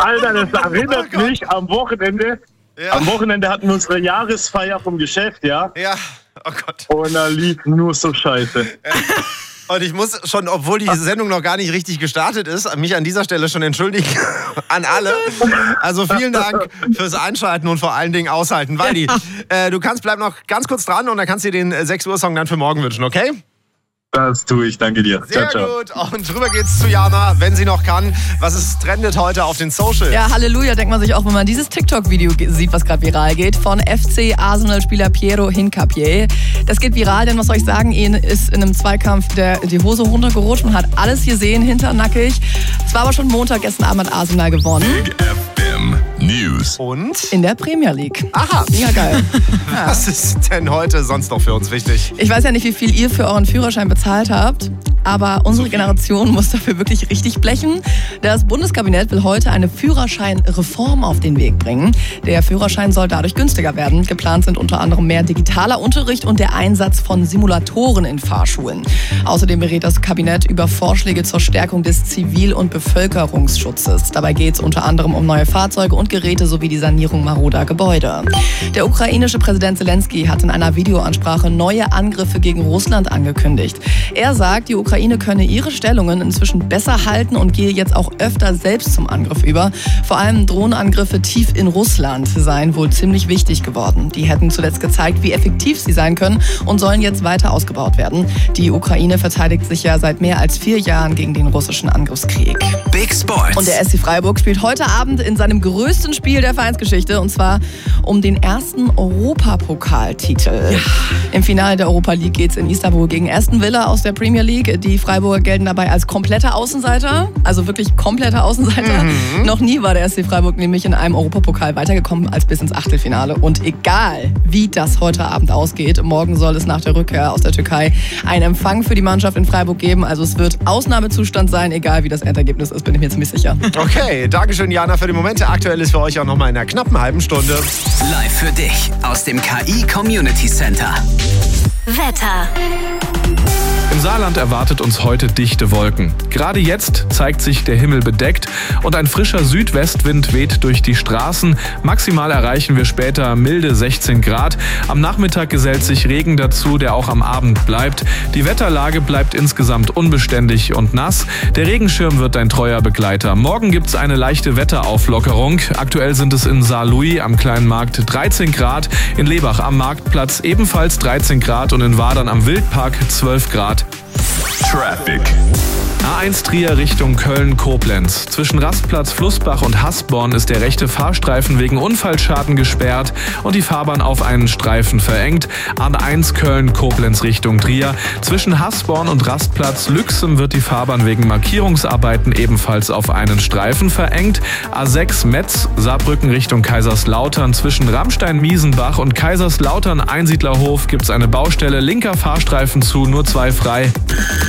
Alter, das erinnert mich am Wochenende. Ja. Am Wochenende hatten wir unsere Jahresfeier vom Geschäft, ja? Ja, oh Gott. Und da lief nur so Scheiße. Und ich muss schon, obwohl die Sendung noch gar nicht richtig gestartet ist, mich an dieser Stelle schon entschuldigen an alle. Also vielen Dank fürs Einschalten und vor allen Dingen aushalten. Waldi, du bleib noch ganz kurz dran und dann kannst du dir den 6 Uhr Song dann für morgen wünschen, okay? Das tue ich, danke dir. Sehr gut. Und rüber geht's zu Jana, wenn sie noch kann. Was ist trendet heute auf den Socials? Ja, Halleluja, denkt man sich auch, wenn man dieses TikTok-Video sieht, was gerade viral geht, von FC Arsenal-Spieler Piero Hincapié. Das geht viral, denn was soll ich sagen, ihn ist in einem Zweikampf die Hose runtergerutscht und hat alles gesehen, hinternackig. Es war aber schon Montag, gestern Abend hat Arsenal gewonnen. Big FM News. Und? In der Premier League. Aha. Ja, geil. Ja. Was ist denn heute sonst noch für uns wichtig? Ich weiß ja nicht, wie viel ihr für euren Führerschein bezahlt habt, aber unsere Generation muss dafür wirklich richtig blechen. Das Bundeskabinett will heute eine Führerscheinreform auf den Weg bringen. Der Führerschein soll dadurch günstiger werden. Geplant sind unter anderem mehr digitaler Unterricht und der Einsatz von Simulatoren in Fahrschulen. Außerdem berät das Kabinett über Vorschläge zur Stärkung des Zivil- und Bevölkerungsschutzes. Dabei geht es unter anderem um neue Fahrzeuge und Geräte sowie die Sanierung maroder Gebäude. Der ukrainische Präsident Zelensky hat in einer Videoansprache neue Angriffe gegen Russland angekündigt. Er sagt, die Ukraine könne ihre Stellungen inzwischen besser halten und gehe jetzt auch öfter selbst zum Angriff über. Vor allem Drohnenangriffe tief in Russland seien wohl ziemlich wichtig geworden. Die hätten zuletzt gezeigt, wie effektiv sie sein können und sollen jetzt weiter ausgebaut werden. Die Ukraine verteidigt sich ja seit mehr als 4 Jahren gegen den russischen Angriffskrieg. Big Sports. Und der SC Freiburg spielt heute Abend in seinem größten Spiel der Vereinsgeschichte, und zwar um den ersten Europapokaltitel. Ja. Im Finale der Europa League geht es in Istanbul gegen Aston Villa aus der Premier League. Die Freiburger gelten dabei als komplette Außenseiter, also wirklich komplette Außenseiter. Noch nie war der SC Freiburg nämlich in einem Europapokal weitergekommen als bis ins Achtelfinale. Und egal, wie das heute Abend ausgeht, morgen soll es nach der Rückkehr aus der Türkei einen Empfang für die Mannschaft in Freiburg geben. Also es wird Ausnahmezustand sein, egal wie das Endergebnis ist, bin ich mir ziemlich sicher. Okay, dankeschön Jana für die Momente. Aktuell ist für euch auch nochmal in einer knappen halben Stunde. Live für dich aus dem KI Community Center. Wetter. Im Saarland erwartet uns heute dichte Wolken. Gerade jetzt zeigt sich der Himmel bedeckt und ein frischer Südwestwind weht durch die Straßen. Maximal erreichen wir später milde 16 Grad. Am Nachmittag gesellt sich Regen dazu, der auch am Abend bleibt. Die Wetterlage bleibt insgesamt unbeständig und nass. Der Regenschirm wird ein treuer Begleiter. Morgen gibt's eine leichte Wetterauflockerung. Aktuell sind es in Saarlouis am Kleinen Markt 13 Grad, in Lebach am Marktplatz ebenfalls 13 Grad und in Wadern am Wildpark 12 Grad. Traffic. A1 Trier Richtung Köln-Koblenz. Zwischen Rastplatz Flussbach und Hasborn ist der rechte Fahrstreifen wegen Unfallschaden gesperrt und die Fahrbahn auf einen Streifen verengt. A1 Köln-Koblenz Richtung Trier. Zwischen Hasborn und Rastplatz Lüxem wird die Fahrbahn wegen Markierungsarbeiten ebenfalls auf einen Streifen verengt. A6 Metz, Saarbrücken Richtung Kaiserslautern. Zwischen Ramstein-Miesenbach und Kaiserslautern-Einsiedlerhof gibt es eine Baustelle. Linker Fahrstreifen zu, nur 2 frei.